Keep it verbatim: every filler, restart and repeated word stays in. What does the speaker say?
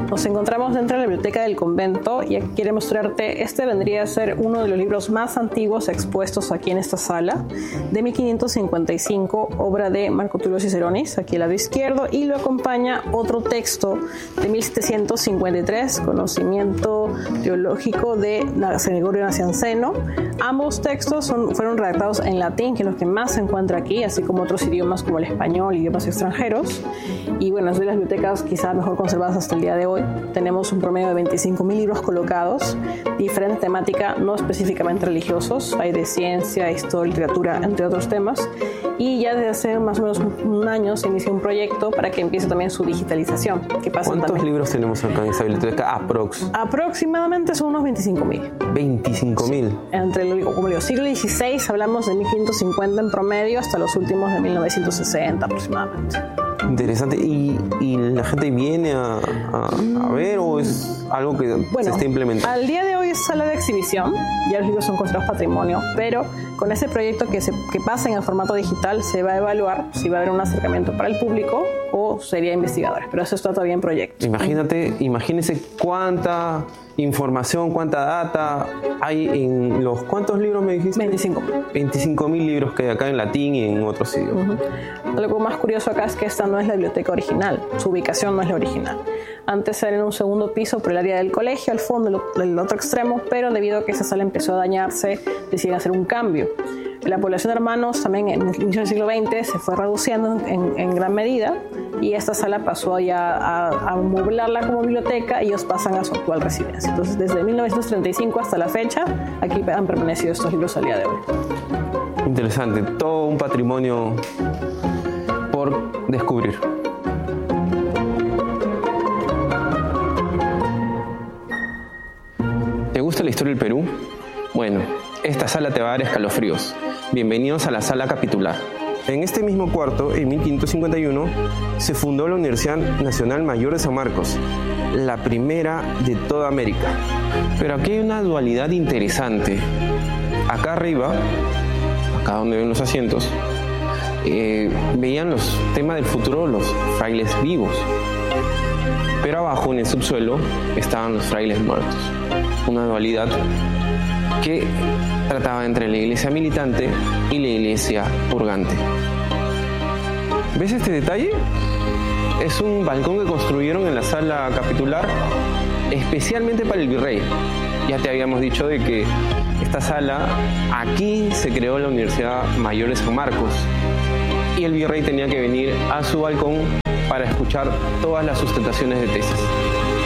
Nos encontramos dentro de la biblioteca del convento y aquí quiero mostrarte, este vendría a ser uno de los libros más antiguos expuestos aquí en esta sala, de mil quinientos cincuenta y cinco, obra de Marco Tulio Ciceronis, aquí al lado izquierdo, y lo acompaña otro texto de mil setecientos cincuenta y tres, Conocimiento Teológico de Gregorio Nacianceno. Ambos textos son, fueron redactados en latín, que es lo que más se encuentra aquí, así como otros idiomas como el español y idiomas extranjeros. Y bueno, es de las bibliotecas quizás mejor conservadas hasta el día de hoy. Tenemos un promedio de veinticinco mil libros colocados, diferente temática, no específicamente religiosos. Hay de ciencia, historia, literatura, entre otros temas. Y ya desde hace más o menos un año se inició un proyecto para que empiece también su digitalización. Que ¿Cuántos también. libros tenemos acá en esta biblioteca? Aprox. Aproximadamente son unos veinticinco mil. veinticinco mil. Sí. Entre el como digo, siglo dieciséis hablamos de mil quinientos cincuenta en promedio hasta los últimos de mil novecientos sesenta aproximadamente. Interesante. ¿Y, y la gente viene a, a, a ver o es algo que bueno, se está implementando? Al día de hoy es sala de exhibición, ya los libros son considerados patrimonio, pero con ese proyecto que, se, que pasa en el formato digital se va a evaluar si va a haber un acercamiento para el público o sería investigadores, pero eso está todavía en proyecto. Imagínate, imagínese cuánta información, cuánta data hay en los... ¿Cuántos libros me dijiste? veinticinco. veinticinco mil libros que hay acá en latín y en otros idiomas. Uh-huh. Algo más curioso acá es que esta no es la biblioteca original, su ubicación no es la original. Antes era en un segundo piso por el área del colegio, al fondo, del otro extremo, pero debido a que esa sala empezó a dañarse, decidieron hacer un cambio. La población de hermanos también en el inicio del siglo veinte se fue reduciendo en, en gran medida y esta sala pasó ya a, a amoblarla como biblioteca y ellos pasan a su actual residencia. Entonces, desde mil novecientos treinta y cinco hasta la fecha, aquí han permanecido estos libros al día de hoy. Interesante, todo un patrimonio por descubrir. ¿Te gusta la historia del Perú? Bueno, esta sala te va a dar escalofríos. Bienvenidos a la sala capitular. En este mismo cuarto, en mil quinientos cincuenta y uno, se fundó la Universidad Nacional Mayor de San Marcos, la primera de toda América. Pero aquí hay una dualidad interesante. Acá arriba, acá donde ven los asientos, eh, veían los temas del futuro de los frailes vivos. Pero abajo, en el subsuelo, estaban los frailes muertos. Una dualidad que trataba entre la iglesia militante y la iglesia purgante. ¿Ves este detalle? Es un balcón que construyeron en la sala capitular especialmente para el virrey. Ya te habíamos dicho de que esta sala, aquí se creó la Universidad Mayor de San Marcos y el virrey tenía que venir a su balcón para escuchar todas las sustentaciones de tesis.